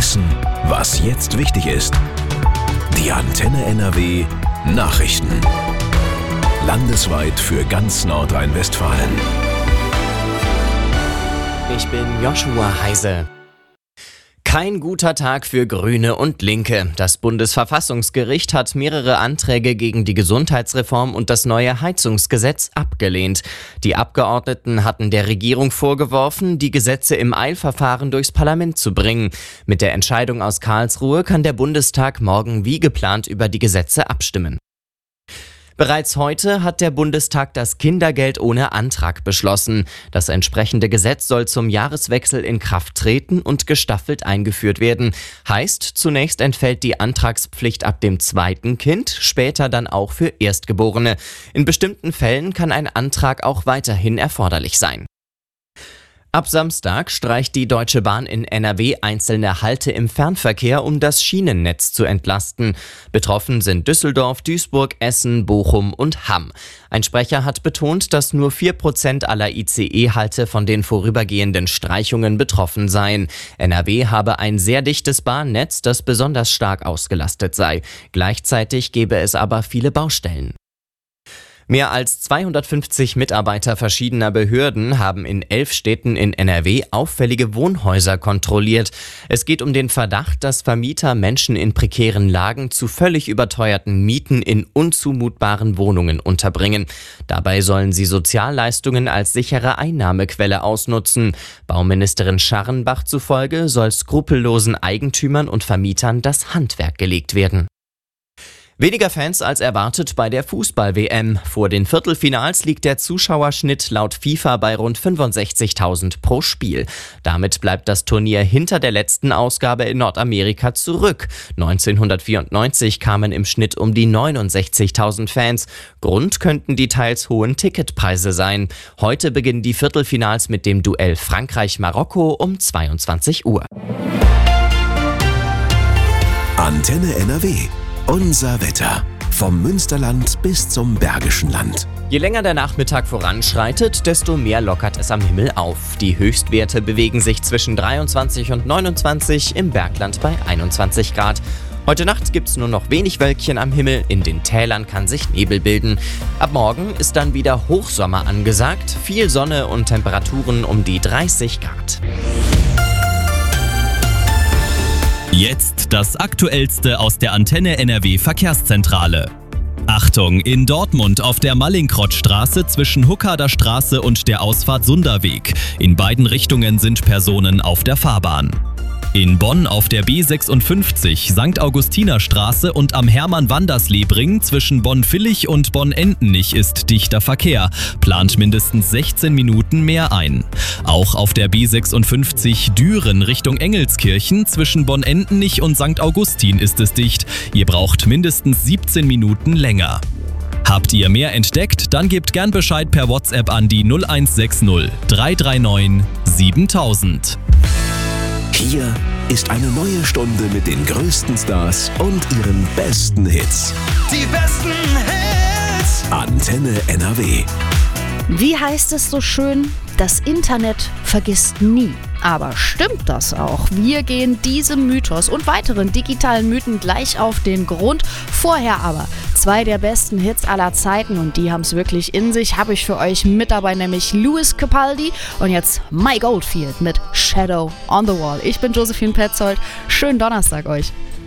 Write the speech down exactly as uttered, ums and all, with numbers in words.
Wissen, was jetzt wichtig ist. Die Antenne N R W Nachrichten. Landesweit für ganz Nordrhein-Westfalen. Ich bin Joshua Heise. Kein guter Tag für Grüne und Linke. Das Bundesverfassungsgericht hat mehrere Anträge gegen die Gesundheitsreform und das neue Heizungsgesetz abgelehnt. Die Abgeordneten hatten der Regierung vorgeworfen, die Gesetze im Eilverfahren durchs Parlament zu bringen. Mit der Entscheidung aus Karlsruhe kann der Bundestag morgen wie geplant über die Gesetze abstimmen. Bereits heute hat der Bundestag das Kindergeld ohne Antrag beschlossen. Das entsprechende Gesetz soll zum Jahreswechsel in Kraft treten und gestaffelt eingeführt werden. Heißt, zunächst entfällt die Antragspflicht ab dem zweiten Kind, später dann auch für Erstgeborene. In bestimmten Fällen kann ein Antrag auch weiterhin erforderlich sein. Ab Samstag streicht die Deutsche Bahn in N R W einzelne Halte im Fernverkehr, um das Schienennetz zu entlasten. Betroffen sind Düsseldorf, Duisburg, Essen, Bochum und Hamm. Ein Sprecher hat betont, dass nur vier Prozent aller I C E-Halte von den vorübergehenden Streichungen betroffen seien. N R W habe ein sehr dichtes Bahnnetz, das besonders stark ausgelastet sei. Gleichzeitig gebe es aber viele Baustellen. Mehr als zweihundertfünfzig Mitarbeiter verschiedener Behörden haben in elf Städten in N R W auffällige Wohnhäuser kontrolliert. Es geht um den Verdacht, dass Vermieter Menschen in prekären Lagen zu völlig überteuerten Mieten in unzumutbaren Wohnungen unterbringen. Dabei sollen sie Sozialleistungen als sichere Einnahmequelle ausnutzen. Bauministerin Scharrenbach zufolge soll skrupellosen Eigentümern und Vermietern das Handwerk gelegt werden. Weniger Fans als erwartet bei der Fußball-W M. Vor den Viertelfinals liegt der Zuschauerschnitt laut FIFA bei rund fünfundsechzigtausend pro Spiel. Damit bleibt das Turnier hinter der letzten Ausgabe in Nordamerika zurück. neunzehnhundertvierundneunzig kamen im Schnitt um die neunundsechzigtausend Fans. Grund könnten die teils hohen Ticketpreise sein. Heute beginnen die Viertelfinals mit dem Duell Frankreich-Marokko um zweiundzwanzig Uhr. Antenne N R W. Unser Wetter. Vom Münsterland bis zum Bergischen Land. Je länger der Nachmittag voranschreitet, desto mehr lockert es am Himmel auf. Die Höchstwerte bewegen sich zwischen dreiundzwanzig und neunundzwanzig, im Bergland bei einundzwanzig Grad. Heute Nacht gibt's nur noch wenig Wölkchen am Himmel, in den Tälern kann sich Nebel bilden. Ab morgen ist dann wieder Hochsommer angesagt, viel Sonne und Temperaturen um die dreißig Grad. Jetzt das Aktuellste aus der Antenne N R W Verkehrszentrale. Achtung, in Dortmund auf der Mallinckrodtstraße zwischen Huckader Straße und der Ausfahrt Sunderweg. In beiden Richtungen sind Personen auf der Fahrbahn. In Bonn auf der B sechsundfünfzig, Sankt Augustiner Straße und am Hermann-Wanders-Lebring zwischen Bonn-Villich und Bonn-Entenich ist dichter Verkehr. Plant mindestens sechzehn Minuten mehr ein. Auch auf der B sechsundfünfzig Düren Richtung Engelskirchen zwischen Bonn-Entenich und Sankt Augustin ist es dicht. Ihr braucht mindestens siebzehn Minuten länger. Habt ihr mehr entdeckt? Dann gebt gern Bescheid per WhatsApp an die null eins sechs null drei drei neun siebentausend. Hier ist eine neue Stunde mit den größten Stars und ihren besten Hits. Die besten Hits! Antenne N R W. Wie heißt es so schön? Das Internet vergisst nie. Aber stimmt das auch? Wir gehen diesem Mythos und weiteren digitalen Mythen gleich auf den Grund. Vorher aber zwei der besten Hits aller Zeiten und die haben es wirklich in sich, habe ich für euch mit dabei, nämlich Lewis Capaldi und jetzt Mike Oldfield mit Shadow on the Wall. Ich bin Josephine Petzold. Schönen Donnerstag euch.